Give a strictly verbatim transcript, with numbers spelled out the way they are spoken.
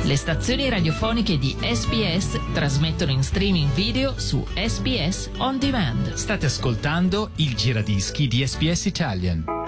Le stazioni radiofoniche di S B S trasmettono in streaming video su S B S On Demand. State ascoltando il giradischi di S B S Italian.